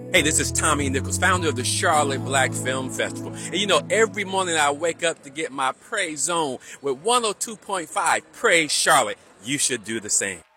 Hey, this is Tommy Nichols, founder of the Charlotte Black Film Festival. And you know, every morning I wake up to get my praise on with 102.5 Praise Charlotte. You should do the same.